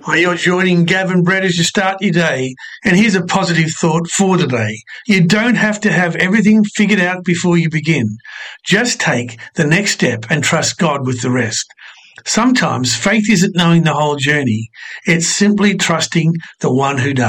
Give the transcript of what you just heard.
Hi, you're joining Gavin Brett as you start your day. And here's a positive thought for today. You don't have to have everything figured out before you begin. Just take the next step and trust God with the rest. Sometimes faith isn't knowing the whole journey. It's simply trusting the one who does.